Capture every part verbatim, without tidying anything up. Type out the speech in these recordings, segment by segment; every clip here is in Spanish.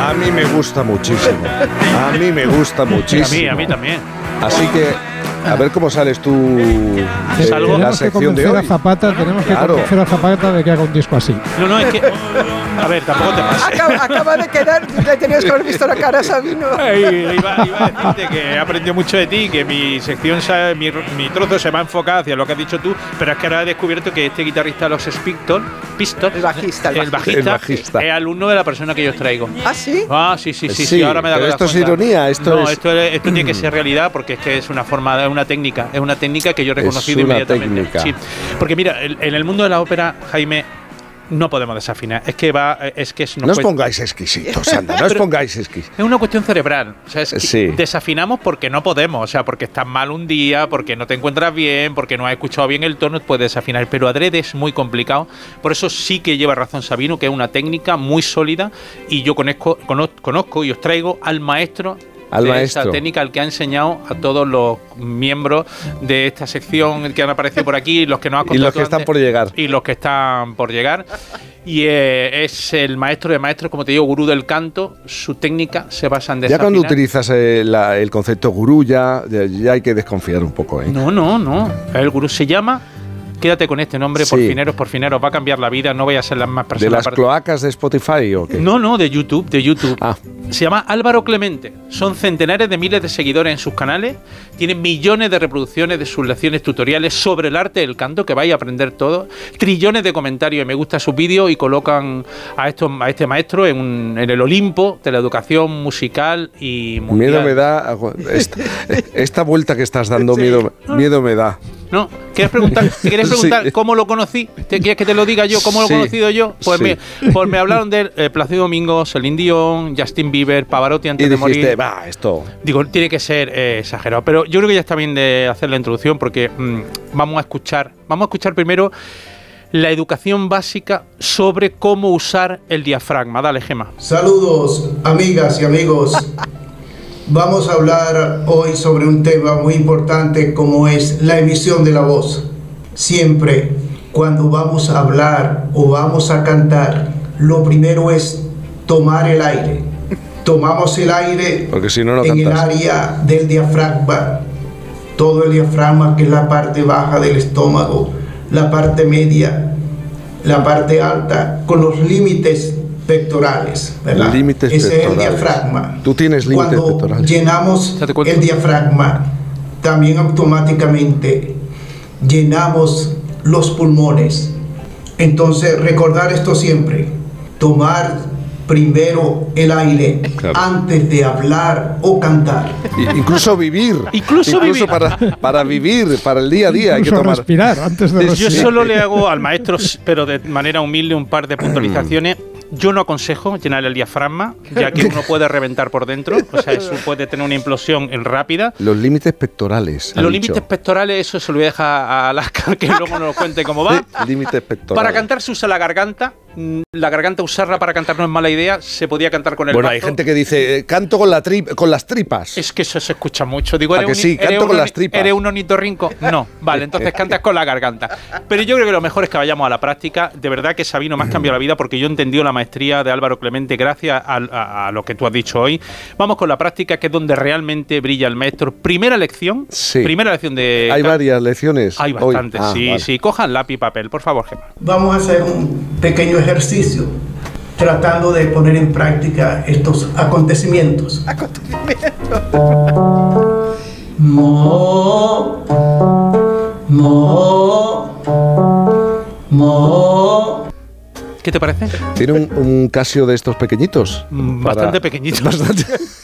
A mí me gusta muchísimo. A mí me gusta muchísimo. A mí, a mí también. Así que, a ver cómo sales tú eh, Salgo. la sección de hoy. A Zapata, tenemos que Claro. convencer a Zapata de que haga un disco así. No, no, es que... A ver, tampoco te pases. Acaba, acaba de quedar, le tenías que haber visto la cara a Sabino. Ay, iba, iba a decirte que he aprendido mucho de ti, que mi sección, se- mi, mi trozo se va a enfocar hacia lo que has dicho tú, pero es que ahora he descubierto que este guitarrista de los Pistols, Pistols El bajista, el el bajista. bajista, El bajista. es alumno de la persona que yo os traigo. ¿Ah, sí? Ah, sí, sí, sí, sí, Sí, ahora me da pero cuenta. esto es ironía, esto no, es- esto, es- esto tiene que ser realidad porque es que es una forma, es una técnica, es una técnica que yo he reconocido una inmediatamente. técnica. Sí, porque mira, el- en el mundo de la ópera, Jaime, no podemos desafinar. Es que va, es que es, No os pongáis exquisitos, anda, no os Pero- pongáis exquisitos. es una cuestión cerebral. O sea, es que Sí. desafinamos porque no podemos. O sea, porque estás mal un día, porque no te encuentras bien, porque no has escuchado bien el tono, puedes desafinar. Pero adrede es muy complicado. Por eso sí que lleva razón Sabino, que es una técnica muy sólida. Y yo conozco, cono- conozco y os traigo al maestro. Al de maestro. esa técnica, al que ha enseñado a todos los miembros de esta sección que han aparecido por aquí, los que nos han Y los contado que están antes, por llegar. y los que están por llegar. Y eh, es el maestro de maestros, como te digo, gurú del canto. Su técnica se basa en Ya desafinar. cuando utilizas eh, la- el concepto gurú, ya, ya, ya hay que desconfiar un poco, ¿eh? No, no, no. El gurú se llama. Quédate con este nombre, Sí. por fineros, por fineros, va a cambiar la vida, no voy a ser las más ¿De personas. las aparte- cloacas de Spotify o qué? No, no, de YouTube, de YouTube. Ah. Se llama Álvaro Clemente. Son centenares de miles de seguidores en sus canales. Tienen millones de reproducciones de sus lecciones tutoriales sobre el arte del canto, que vais a aprender todo. Trillones de comentarios y me gusta sus vídeos y colocan a, estos, a este maestro en, un- en el Olimpo de la educación musical y mundial. Miedo me da. Esta, esta vuelta que estás dando, miedo, miedo me da. ¿No? ¿Quieres preguntar, ¿te quieres preguntar Sí. cómo lo conocí? ¿Te quieres que te lo diga yo? ¿Cómo lo he Sí. conocido yo? Pues, Sí. me, pues me hablaron de eh, Plácido Domingo, Celine Dion, Justin Bieber, Pavarotti antes Y de dijiste, morir. va, esto. Digo, tiene que ser eh, exagerado. Pero yo creo que ya está bien de hacer la introducción porque mm, vamos a escuchar, vamos a escuchar primero la educación básica sobre cómo usar el diafragma. Dale, Gema. Saludos, amigas y amigos. Vamos a hablar hoy sobre un tema muy importante como es la emisión de la voz. Siempre cuando vamos a hablar o vamos a cantar, lo primero es tomar el aire. Tomamos el aire Porque si no, no en el cantas. área del diafragma. Todo el diafragma, que es la parte baja del estómago, la parte media, la parte alta, con los límites pectorales, ¿verdad? Límites Ese pectorales. es el diafragma. Tú tienes límites Cuando pectorales. llenamos Date cuenta. el diafragma, también automáticamente llenamos los pulmones. Entonces, recordar esto siempre. Tomar primero el aire Claro. antes de hablar o cantar. I- Incluso vivir. Incluso vivir. Para, para vivir, para el día a día hay que Incluso tomar. respirar antes de Yo respirar. solo le hago al maestro, pero de manera humilde, un par de puntualizaciones. Yo no aconsejo llenar el diafragma, ya que uno puede reventar por dentro. O sea, eso puede tener una implosión en rápida. Los límites pectorales. ha Los dicho. límites pectorales, eso se lo voy a dejar a Alaska, que luego nos lo cuente cómo va. Límites pectorales. Para cantar se usa la garganta. Mm, La garganta, usarla para cantar no es mala idea. Se podía cantar con el Bueno, bazo. hay gente que dice, eh, canto con, la tri- con las tripas. Es que eso se escucha mucho. Digo, ¿A ¿eres que un, sí? eres Canto un con orni- las tripas. ¿Eres un ornitorrinco? No. Vale, entonces cantas con la garganta. Pero yo creo que lo mejor es que vayamos a la práctica. De verdad que Sabino me has cambiado la vida porque yo he entendido la maestría de Álvaro Clemente gracias a, a- a lo que tú has dicho hoy. Vamos con la práctica, que es donde realmente brilla el maestro. Primera lección. Sí. Primera lección de... Hay varias lecciones. Hay hoy. bastantes, Ah, sí, vale. sí. Cojan lápiz y papel, por favor, Gemma. Vamos a hacer un pequeño ejercicio tratando de poner en práctica estos acontecimientos. Mo, mo, mo. ¿Qué te parece? ¿Tiene un, un Casio de estos pequeñitos? Mm, Para- Bastante pequeñito. Bastante.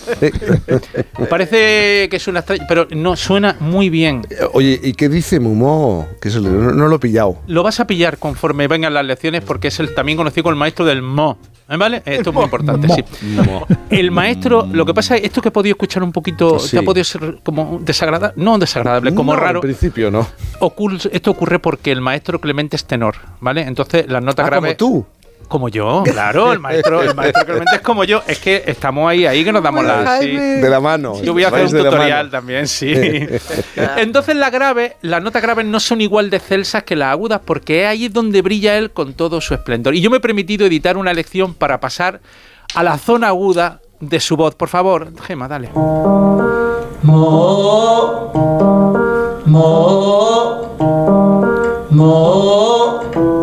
Parece que es una estrella, pero no, suena muy bien. Oye, ¿y qué dice Mumó? Que se le- no, no lo he pillado. Lo vas a pillar conforme vengan las lecciones porque es el también conocido como el maestro del mo. ¿Eh, ¿Vale? Esto es muy importante, Mo. sí. El maestro, lo que pasa es esto que he podido escuchar un poquito, Sí. te ha podido ser como desagradable, no desagradable, como No, raro. En principio, no. Ocurre- esto ocurre porque el maestro Clemente es tenor, ¿vale? Entonces las notas Ah, graves... como tú. Como yo, claro, el maestro, el maestro Clemente es como yo. Es que estamos ahí, ahí que nos damos Bueno, la... sí. Jaime. De la mano. Yo voy a hacer Vais un de la tutorial mano. también, sí. Entonces las graves, las notas graves no son igual de celsas que las agudas porque ahí es donde brilla él con todo su esplendor. Y yo me he permitido editar una lección para pasar a la zona aguda de su voz. Por favor, Gemma, dale. Mo, mo, mo,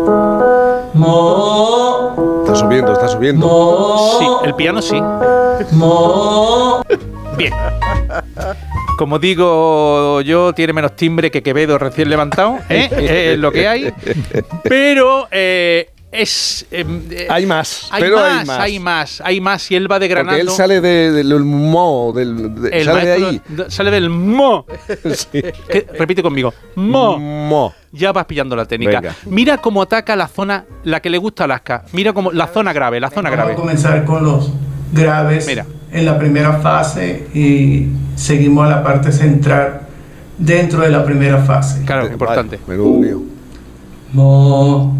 mo. Está subiendo, está subiendo. Mo, Sí, el piano sí. mo. Bien. Como digo yo, tiene menos timbre que Quevedo recién levantado, ¿eh? Es lo que hay. Pero eh, es... eh, Hay más, hay pero más, hay más. hay más, hay más. Y él va desgranando. Porque él sale de- del mo, del, de- el sale de maestro ahí. d- Sale del mo. Sí. Que- repite conmigo. Mo. Mo. Ya vas pillando la técnica. Venga. Mira cómo ataca la zona, la que le gusta a Alaska. Mira cómo la zona grave, la zona Vamos grave. a comenzar con los graves Mira. en la primera fase y seguimos a la parte central dentro de la primera fase. Claro, Vale, importante. menudo lío. Mo,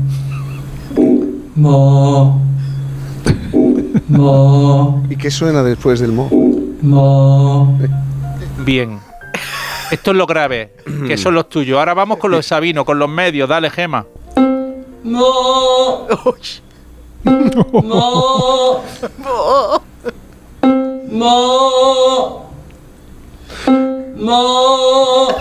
mo, mo, ¿Y qué suena después del mo? mo. Bien. Esto es lo grave, que son los tuyos. Ahora vamos con los Sabino, con los medios. Dale, Gema. Mo, mo, mo, mo.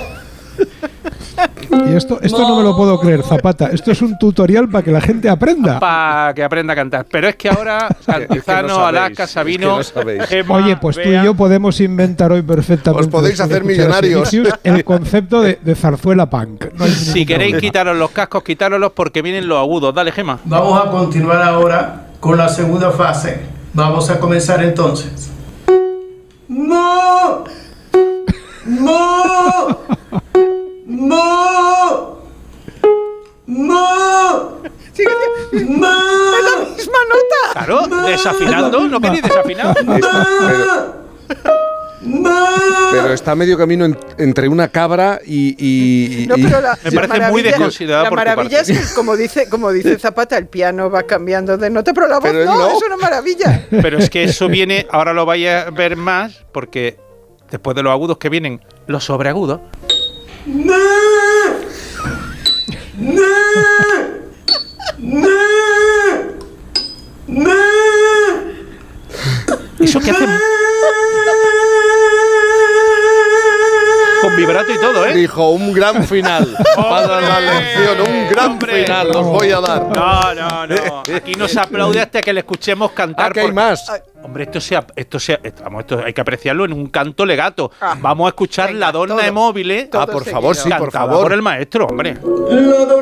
Y esto, esto no me lo puedo creer, Zapata. Esto es un tutorial para que la gente aprenda. Para que aprenda a cantar. Pero es que ahora, Altozano, no sabéis, Alaska, Sabino, es que no sabéis. Gema, Oye, pues tú Bea. y yo podemos inventar hoy perfectamente. Os podéis después de hacer escuchar a millonarios. Vinicius, el concepto de, de zarzuela punk. No hay Si ningún queréis problema. quitaros los cascos, quitároslos porque vienen los agudos. Dale, Gema. Vamos a continuar ahora con la segunda fase. Vamos a comenzar entonces. Mo, mo, mo, mo, mo. Misma nota. Claro, desafinando. ¿No queréis desafinar? Está- pero, pero está a medio camino en- entre una cabra y... y- No, y- pero la, Me la parece muy maravilla- desconsiderado La por tu maravilla parte. es que, como dice, como dice Zapata, el piano va cambiando de nota, pero la voz Pero él no, no. es una maravilla. Pero es que eso viene, ahora lo vais a ver más, porque después de los agudos que vienen los sobreagudos. No, no, no, no. Eso que hacen con vibrato y todo, ¿eh? Dijo, un gran final para la ¡Hombre! lección, un gran ¡Hombre! final, os voy a dar. No, no, no. Aquí no se aplaude hasta que le escuchemos cantar. Ah, que hay por- más. Hombre, esto sea, esto sea, esto- vamos, esto hay que apreciarlo en un canto legato. Ah. Vamos a escuchar Venga, la donna todo. de móviles Ah, Todo por favor, seguido. sí, por cantada favor. por el maestro, hombre. Lo